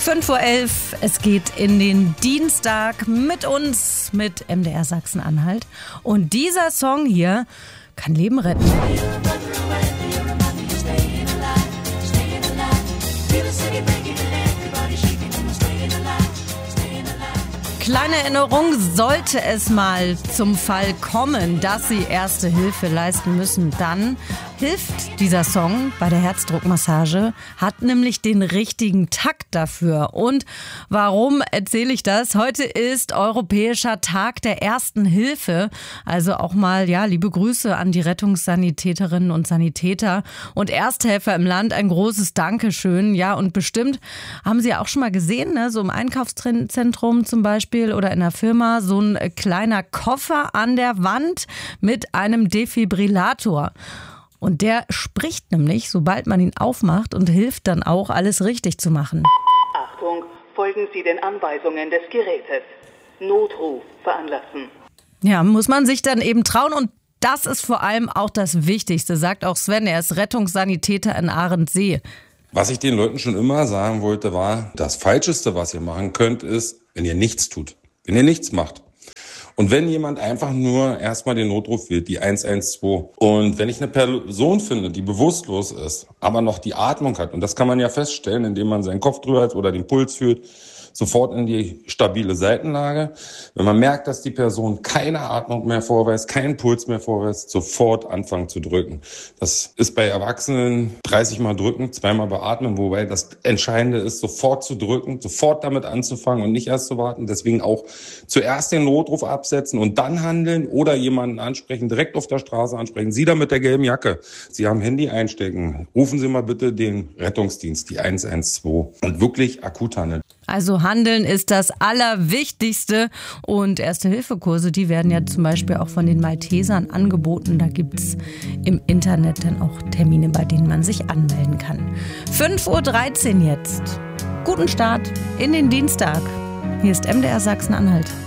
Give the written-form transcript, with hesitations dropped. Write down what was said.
5:11 Uhr, es geht in den Dienstag mit uns, mit MDR Sachsen-Anhalt. Und dieser Song hier kann Leben retten. Kleine Erinnerung, sollte es mal zum Fall kommen, dass Sie erste Hilfe leisten müssen, dann hilft dieser Song bei der Herzdruckmassage, hat nämlich den richtigen Takt dafür. Und warum erzähle ich das? Heute ist Europäischer Tag der Ersten Hilfe. Also auch mal, ja, liebe Grüße an die Rettungssanitäterinnen und Sanitäter und Ersthelfer im Land. Ein großes Dankeschön. Ja, und bestimmt haben Sie auch schon mal gesehen, ne, so im Einkaufszentrum zum Beispiel oder in der Firma, so ein kleiner Koffer an der Wand mit einem Defibrillator. Und der spricht nämlich, sobald man ihn aufmacht, und hilft dann auch, alles richtig zu machen. Achtung, folgen Sie den Anweisungen des Gerätes. Notruf veranlassen. Ja, muss man sich dann eben trauen, und das ist vor allem auch das Wichtigste, sagt auch Sven, er ist Rettungssanitäter in Ahrensee. Was ich den Leuten schon immer sagen wollte, war, das Falscheste, was ihr machen könnt, ist, wenn ihr nichts tut, wenn ihr nichts macht. Und wenn jemand einfach nur erstmal den Notruf wählt, die 112. Und wenn ich eine Person finde, die bewusstlos ist, aber noch die Atmung hat, und das kann man ja feststellen, indem man seinen Kopf drüber hat oder den Puls fühlt, sofort in die stabile Seitenlage. Wenn man merkt, dass die Person keine Atmung mehr vorweist, keinen Puls mehr vorweist, sofort anfangen zu drücken. Das ist bei Erwachsenen 30 Mal drücken, 2-mal beatmen, wobei das Entscheidende ist, sofort zu drücken, sofort damit anzufangen und nicht erst zu warten. Deswegen auch zuerst den Notruf absetzen und dann handeln oder jemanden ansprechen, direkt auf der Straße ansprechen. Sie da mit der gelben Jacke. Sie haben Handy einstecken. Rufen Sie mal bitte den Rettungsdienst, die 112, und wirklich akut handeln. Also Handeln ist das Allerwichtigste, und Erste-Hilfe-Kurse, die werden ja zum Beispiel auch von den Maltesern angeboten. Da gibt es im Internet dann auch Termine, bei denen man sich anmelden kann. 5:13 Uhr jetzt. Guten Start in den Dienstag. Hier ist MDR Sachsen-Anhalt.